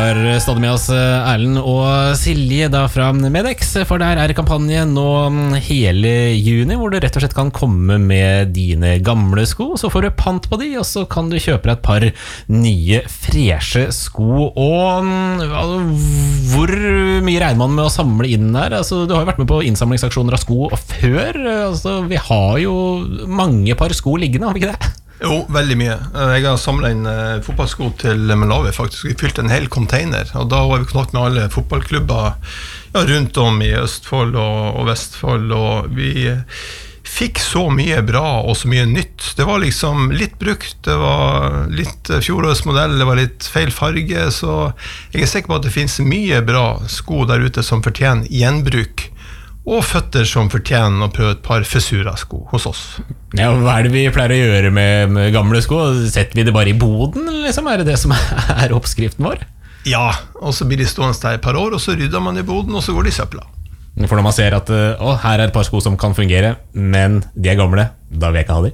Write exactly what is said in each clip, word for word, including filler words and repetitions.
har stadig med oss Erlend og Silje da fra Medex, for der er kampanje nå hele juni, hvor du rett og slett kan komme med dine gamle sko, så får du pant på de, og så kan du kjøpe deg et par nye, freshe sko. Og altså, hvor mye regner man med å samle inn der? Altså, du har jo vært med på innsamlingsaksjoner av sko før, altså, vi har jo mange par sko liggende, har vi ikke det? Jo, veldig mye. Jeg har samlet inn uh, fotballsko til Malawi faktisk. Vi fylte en hel container, og da var vi kontakt med alle fotballklubber ja, rundt om i Østfold og, og Vestfold, og vi fikk så mye bra og så mye nytt. Det var liksom litt brukt, det var litt fjorårsmodell, det var litt feil farge, så jeg er sikker på at det finnes mye bra sko der ute som fortjener gjenbruk, og føtter som fortjener å prøve et par Fesura-sko hos oss. Ja, hva er det vi pleier å gjøre med, med gamle sko? Setter vi det bare i boden, liksom? Er det det som er oppskriften vår? Ja, og så blir de stående der et par år, og så rydder man i boden, og så går de i søpla. For når man ser at å, her er et par sko som kan fungere, men de er gamle, da vil jeg ikke ha de.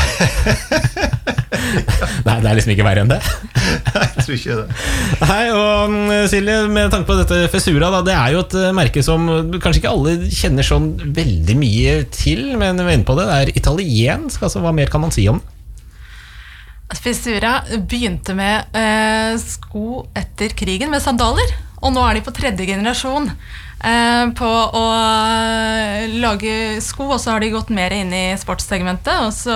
Nei, det er liksom ikke verre enn det. Nei, jeg tror ikke det. Nei, og Silje, med tanke på dette Fesura da, det er jo et merke som kanskje ikke alle kjenner sånn veldig mye til, men vi er inne på det, det er italiensk, altså hva mer kan man si om det? Fesura begynte med eh, sko etter krigen med sandaler, og nå er de på tredje generasjon eh, på å lage sko, og så har de gått mer inn i sportssegmentet, og så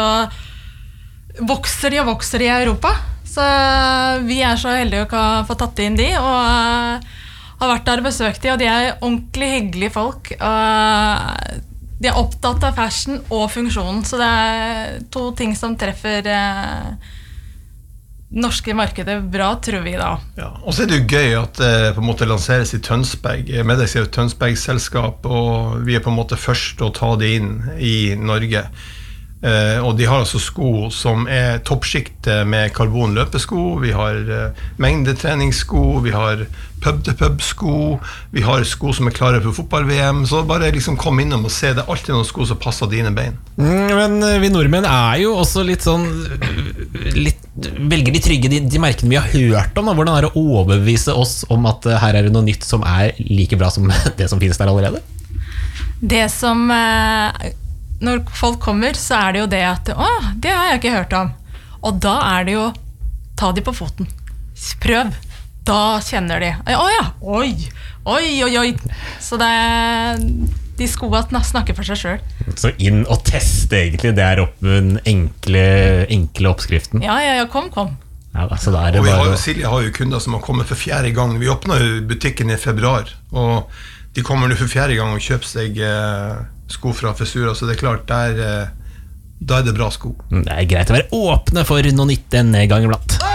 vokser de og vokser de i Europa, så vi er så heldige å få tatt inn de, og uh, har vært der og besøkt de, og de er ordentlig hyggelige folk, og de er opptatt av fashion og funksjonen, så det er to ting som treffer uh, norske markedet bra, tror vi da. Ja, og så er det jo gøy at det på en måte lanseres i Tønsberg. Medex er jo et Tønsberg-selskap, og vi er på en måte først å ta det inn i Norge. Uh, og de har altså sko som er toppskikte med karbon løpesko, vi har uh, mengdetreningssko, vi har pub-til-pub-sko, vi har sko som er klare for fotball-V M, så bare liksom kom innom og se, det er alltid noen sko som passer dine bein. Mm, men vi nordmenn er jo også litt sånn, litt, velger de trygge de, de merkene vi har hørt om, da. Hvordan er det å overbevise oss om at uh, her er det noe nytt som er like bra som det som finnes der allerede? Det som... Uh Når folk kommer, så er det jo det at å, det har jeg ikke hørt om. Og da er det jo ta de på foten. Prøv. Da kjenner de. Å ja, oi, oi, oi, oi. Så det er, de skoene snakker for seg selv. Så inn og teste egentlig, det er opp den enkle, enkle oppskriften. Ja, ja, ja, kom, kom. Ja, altså, det er det og vi bare... har jo, Silje har jo kunder som har kommet for fjerde gang. Vi åpnet jo butikken i februar, og de kommer nå for fjerde gang og kjøper seg eh, sko fra Fesura, så det er klart, der, eh, da er det bra sko. Det er greit å være åpne for noe nytt en gang iblant.